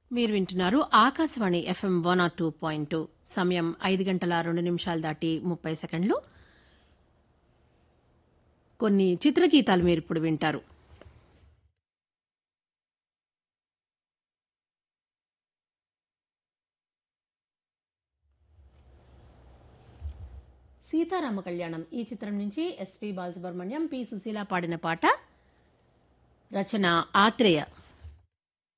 మీరు వింటున్నారు ఆకాశవాణి ఎఫ్ఎం 102.2. సమయం 5 గంటల 2 నిమిషాలు దాటి 30 సెకండ్లు. కొన్ని చిత్రగీతాలు మీరిప్పుడు వింటారు. సీతారామ కళ్యాణం ఈ చిత్రం నుంచి ఎస్పి బాలసుబ్రహ్మణ్యం, పి సుశీల పాడిన పాట. రచన ఆత్రేయ.